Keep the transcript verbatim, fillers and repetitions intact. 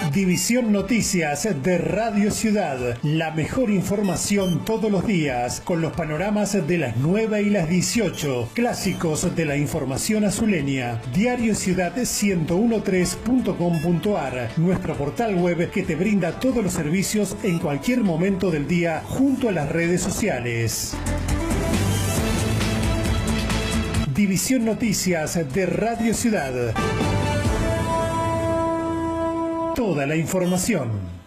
División Noticias de Radio Ciudad. La mejor información todos los días, con los panoramas de las nueve y las dieciocho. Clásicos de la información azuleña. Diario Ciudad ciento trece punto com punto ar. Nuestro portal web que te brinda todos los servicios en cualquier momento del día, junto a las redes sociales. División Noticias de Radio Ciudad. Toda la información.